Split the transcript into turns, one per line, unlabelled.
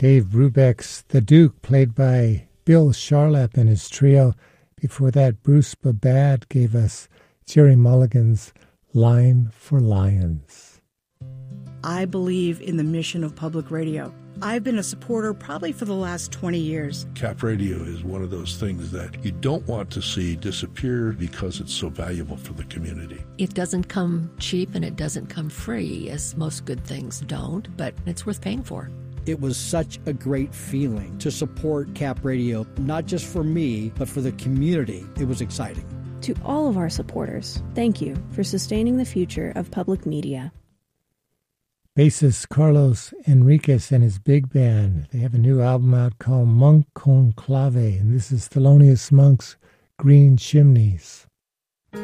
Dave Brubeck's The Duke, played by Bill Charlap and his trio. Before that, Bruce Babad gave us Jerry Mulligan's Line for Lions.
I believe in the mission of public radio. I've been a supporter probably for the last 20 years.
Cap Radio is one of those things that you don't want to see disappear because it's so valuable for the community.
It doesn't come cheap and it doesn't come free, as most good things don't, but it's worth paying for.
It was such a great feeling to support Cap Radio, not just for me, but for the community. It was exciting.
To all of our supporters, thank you for sustaining the future of public media.
Bassist Carlos Enriquez and his big band. They have a new album out called Monk Conclave, and this is Thelonious Monk's Green Chimneys.